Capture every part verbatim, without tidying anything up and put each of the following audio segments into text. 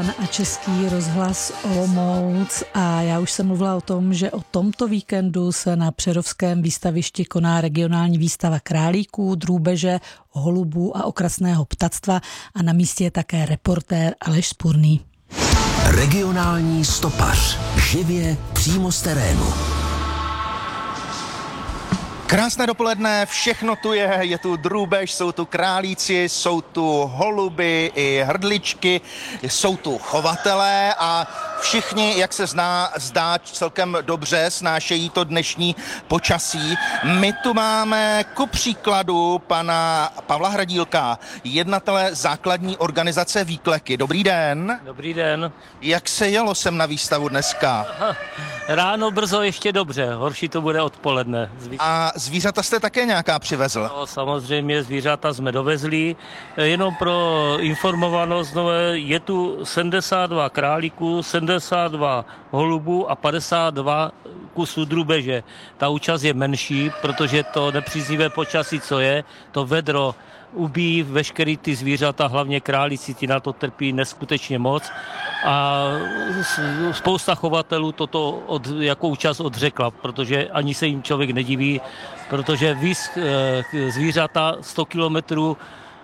Jan a Český rozhlas Olomouc a já už jsem mluvila o tom, že o tomto víkendu se na přerovském výstavišti koná regionální výstava králíků, drůbeže, holubů a okrasného ptactva a na místě je také reportér Aleš Spurný. Regionální stopař. Živě přímo z terénu. Krásné dopoledne, všechno tu je, je tu drůbež, jsou tu králíci, jsou tu holuby i hrdličky, jsou tu chovatelé a všichni, jak se zná, zdá celkem dobře, snášejí to dnešní počasí. My tu máme ku příkladu pana Pavla Hradílka, jednatele základní organizace Výkleky. Dobrý den. Dobrý den. Jak se jelo sem na výstavu dneska? Aha, ráno brzo ještě dobře, horší to bude odpoledne. Zvyk... A zvířata jste také nějaká přivezl? No, samozřejmě zvířata jsme dovezli. Jenom pro informovanost, no, je tu sedmdesát dva králíků, sedmdesát dva holubů a padesát dva kusů drůbeže. Ta účast je menší, protože to nepříznivé počasí, co je, to vedro ubíjí veškerý ty zvířata, hlavně králíci, ti na to trpí neskutečně moc a spousta chovatelů toto od, jako účast odřekla, protože ani se jim člověk nediví, protože víc zvířata sto kilometrů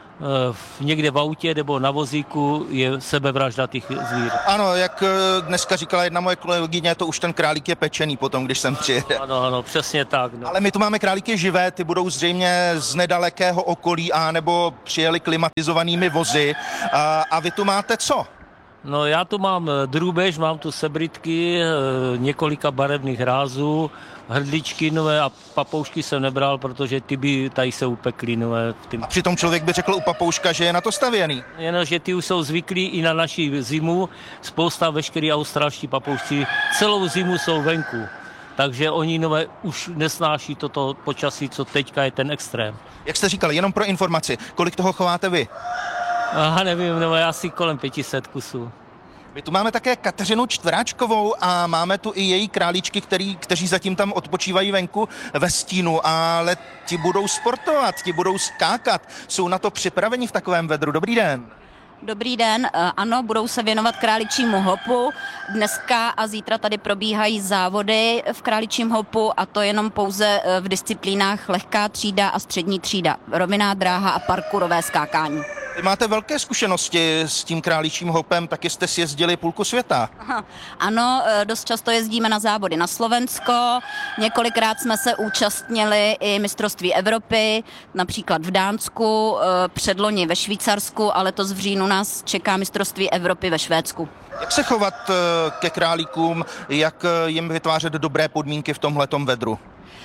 někde v autě nebo na vozíku je sebevražda těch zvířat. Ano, jak dneska říkala jedna moje kolegyně, to už ten králík je pečený potom, když sem přijede. Ano, ano, přesně tak. No. Ale my tu máme králíky živé, ty budou zřejmě z nedalekého okolí a nebo přijeli klimatizovanými vozy. A, a vy tu máte co? No já tu mám drůbež, mám tu sebritky, několika barevných rázů, hrdličky nové a papoušky jsem nebral, protože ty by tady se upekly nové. A přitom člověk by řekl u papouška, že je na to stavěný. Jenomže ty už jsou zvyklí i na naši zimu, spousta veškerý australští papoušci celou zimu jsou venku. Takže oni nové už nesnáší toto počasí, co teďka je ten extrém. Jak jste říkal, jenom pro informaci, kolik toho chováte vy? Aha, nevím, no asi kolem pět set kusů. My tu máme také Kateřinu Čtveráčkovou a máme tu i její králíčky, který, kteří zatím tam odpočívají venku ve stínu, ale ti budou sportovat, ti budou skákat. Jsou na to připraveni v takovém vedru. Dobrý den. Dobrý den, ano, budou se věnovat králičímu hopu. Dneska a zítra tady probíhají závody v králičím hopu a to jenom pouze v disciplínách lehká třída a střední třída, rovinná dráha a parkourové skákání. Vy máte velké zkušenosti s tím králičím hopem, taky jste si jezdili půlku světa. Aha, ano, dost často jezdíme na závody na Slovensko, několikrát jsme se účastnili i mistrovství Evropy, například v Dánsku, předloni ve Švýcarsku, a letos v říjnu nás čeká mistrovství Evropy ve Švédsku. Jak se chovat ke králíkům, jak jim vytvářet dobré podmínky v tomhletom vedru?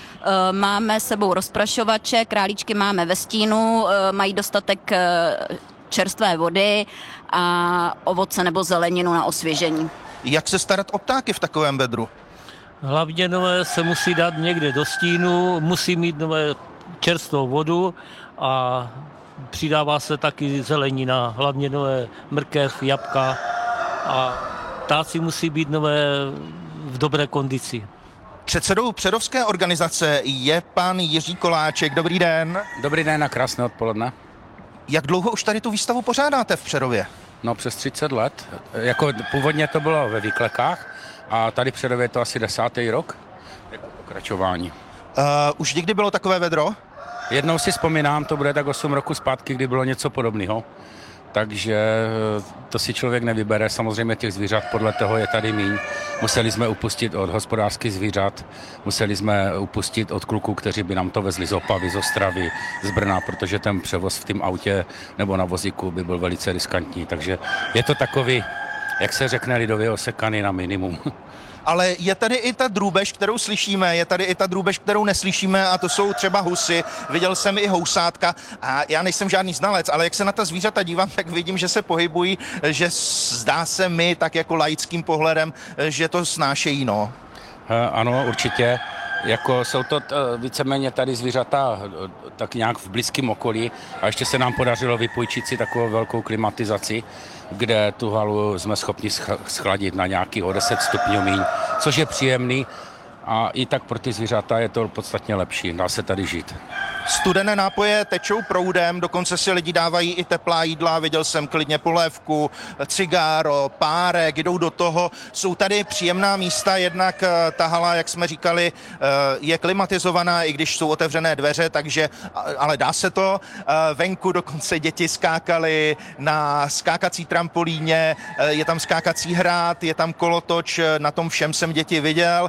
Máme s sebou rozprašovače, králíčky máme ve stínu, mají dostatek čerstvé vody a ovoce nebo zeleninu na osvěžení. Jak se starat o ptáky v takovém vedru? Hlavně nové se musí dát někde do stínu, musí mít nové čerstvou vodu a přidává se taky zelenina, hlavně nové mrkev, jabka a ptáci musí být nové v dobré kondici. Předsedou přerovské organizace je pan Jiří Koláček. Dobrý den. Dobrý den a krásné odpoledne. Jak dlouho už tady tu výstavu pořádáte v Přerově? No přes třicet let. Jako původně to bylo ve Výklekách a tady v Přerově je to asi desátý rok. Jako pokračování. Uh, už někdy bylo takové vedro? Jednou si vzpomínám, to bude tak osm roku zpátky, kdy bylo něco podobného. Takže to si člověk nevybere. Samozřejmě těch zvířat podle toho je tady míň. Museli jsme upustit od hospodářských zvířat, museli jsme upustit od kluků, kteří by nám to vezli z Opavy, z Ostravy, z Brna, protože ten převoz v tom autě nebo na vozíku by byl velice riskantní. Takže je to takový, jak se řekne lidově, osekaný na minimum. Ale je tady i ta drůbež, kterou slyšíme, je tady i ta drůbež, kterou neslyšíme a to jsou třeba husy. Viděl jsem i housátka a já nejsem žádný znalec, ale jak se na ta zvířata dívám, tak vidím, že se pohybují, že zdá se mi tak jako laickým pohledem, že to snášejí, no. Ano, určitě. Jako jsou to t, víceméně tady zvířata tak nějak v blízkém okolí a ještě se nám podařilo vypůjčit si takovou velkou klimatizaci, kde tu halu jsme schopni schladit na nějaký o deset stupňů míň, což je příjemný a i tak pro ty zvířata je to podstatně lepší, dá se tady žít. Studené nápoje tečou proudem, dokonce si lidi dávají i teplá jídla, viděl jsem klidně polévku, cigáro, párek, jdou do toho. Jsou tady příjemná místa, jednak ta hala, jak jsme říkali, je klimatizovaná, i když jsou otevřené dveře, takže, ale dá se to. Venku dokonce děti skákaly na skákací trampolíně, je tam skákací hrát, je tam kolotoč, na tom všem jsem děti viděl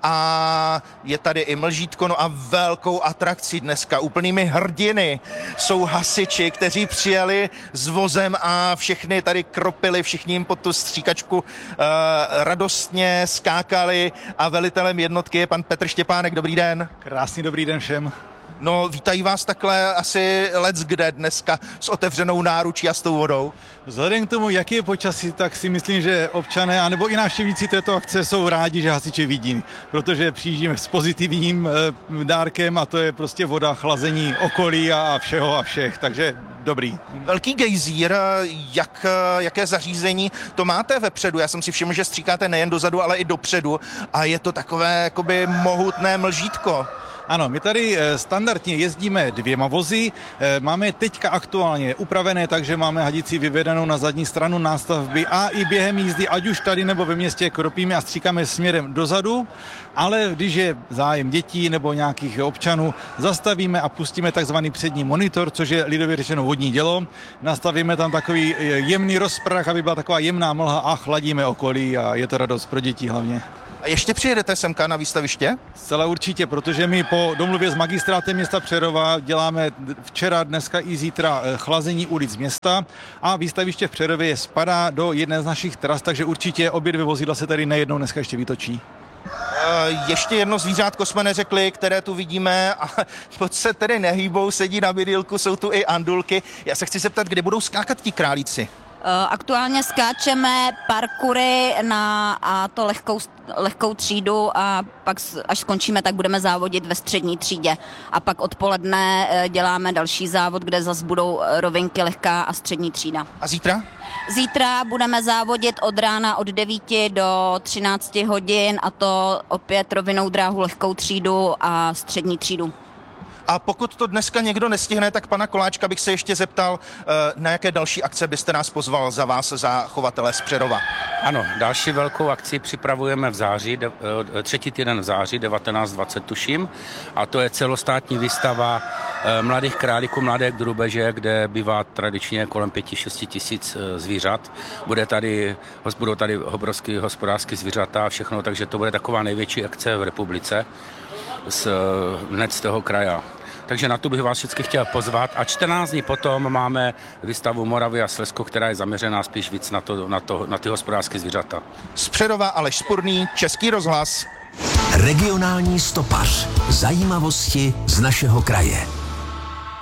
a je tady i mlžítko, no a velkou atrakcí dneska, úplnými hrdiny jsou hasiči, kteří přijeli s vozem a všechny tady kropili, všichni jim pod tu stříkačku eh, radostně skákali a velitelem jednotky je pan Petr Štěpánek. Dobrý den. Krásný dobrý den všem. No, vítají vás takhle asi lec kde dneska s otevřenou náručí a s tou vodou? Vzhledem k tomu, jaký je počasí, tak si myslím, že občané, anebo i návštěvníci této akce jsou rádi, že hasiče vidí, protože přijíždíme s pozitivním e, dárkem a to je prostě voda, chlazení okolí a všeho a všech, takže dobrý. Velký gejzír, jak, jaké zařízení to máte vepředu? Já jsem si všiml, že stříkáte nejen dozadu, ale i dopředu a je to takové jakoby mohutné mlžítko. Ano, my tady standardně jezdíme dvěma vozy, máme teďka aktuálně upravené, takže máme hadici vyvedenou na zadní stranu nástavby a i během jízdy, ať už tady nebo ve městě, kropíme a stříkáme směrem dozadu, ale když je zájem dětí nebo nějakých občanů, zastavíme a pustíme takzvaný přední monitor, což je lidově řečeno vodní dělo, nastavíme tam takový jemný rozprach, aby byla taková jemná mlha a chladíme okolí a je to radost pro děti hlavně. A ještě přijedete semka na výstaviště? Zcela určitě, protože my po domluvě s magistrátem města Přerova děláme včera, dneska i zítra chlazení ulic města a výstaviště v Přerově spadá do jedné z našich tras, takže určitě obě dvě vozidla se tady nejednou dneska ještě vytočí. Ještě jedno zvířátko jsme neřekli, které tu vidíme a moc se tedy nehýbou, sedí na bydýlku, jsou tu i andulky. Já se chci zeptat, kdy budou skákat ti králíci? Aktuálně skáčeme parkury na a to lehkou, lehkou třídu a pak až skončíme, tak budeme závodit ve střední třídě. A pak odpoledne děláme další závod, kde zase budou rovinky lehká a střední třída. A zítra? Zítra budeme závodit od rána od devíti do třinácti hodin a to opět rovinnou dráhu, lehkou třídu a střední třídu. A pokud to dneska někdo nestihne, tak pana Koláčka bych se ještě zeptal, na jaké další akce byste nás pozval za vás, za chovatele z Přerova. Ano, další velkou akci připravujeme v září, třetí týden v září, devatenáct dvacet tuším, a to je celostátní výstava mladých králíků, mladé drůbeže, kde bývá tradičně kolem pěti šesti tisíc zvířat. Bude tady, budou tady obrovský hospodářský zvířata a všechno, takže to bude taková největší akce v republice z, hned z toho kraje. Takže na to bych vás všichni chtěl pozvat. A čtrnáct dní potom máme výstavu Moravy a Slezsko, která je zaměřená spíš víc na, to, na, to, na ty hospodářské zvířata. Z Přerova Aleš Spurný, Český rozhlas. Regionální stopař. Zajímavosti z našeho kraje.